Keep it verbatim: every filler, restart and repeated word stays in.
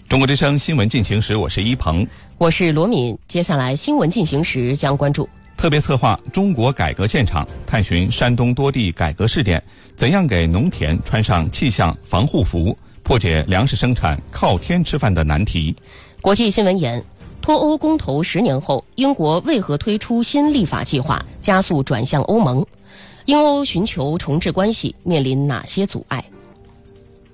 中国之声新闻进行时，我是一鹏， 我是罗敏。接下来新闻进行时将关注特别策划中国改革现场，探寻山东多地改革试点，怎样给农田穿上气象防护服，破解粮食生产靠天吃饭的难题。 国际新闻言，脱欧公投十年后，英国为何推出新立法计划，加速转向欧盟？英欧寻求重置关系面临哪些阻碍？